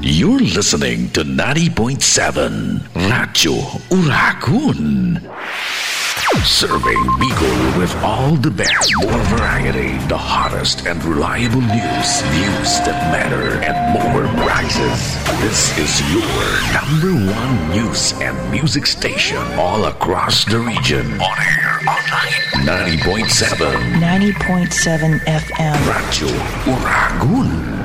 You're listening to 90.7 Radyo Uragon. Serving Bicol with all the best, more variety, the hottest and reliable news, views that matter, and more prizes. This is your #1 news and music station all across the region. On air, online, 90.7 FM. Radyo Uragon.